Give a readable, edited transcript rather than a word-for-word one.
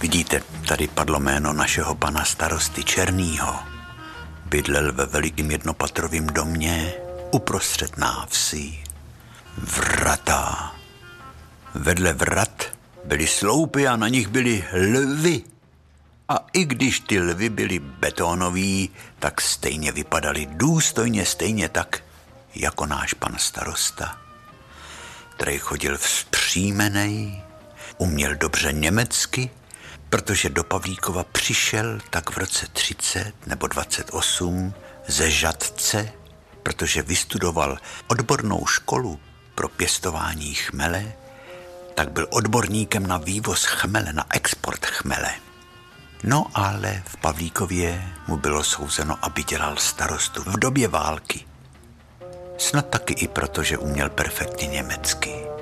Vidíte, tady padlo jméno našeho pana starosty Černýho. Bydlel ve velikým jednopatrovým domě uprostřed návsi. Vrata. Vedle vrat byly sloupy a na nich byly lvy. A i když ty lvy byly betonoví, tak stejně vypadaly důstojně, stejně tak, jako náš pan starosta, který chodil vzpřímenej, uměl dobře německy, protože do Pavlíkova přišel tak v roce 30 nebo 28 ze Žatce, protože vystudoval odbornou školu pro pěstování chmele, tak byl odborníkem na vývoz chmele, na export chmele. No ale v Pavlíkově mu bylo souzeno, aby dělal starostu v době války. Snad taky i proto, že uměl perfektně německy.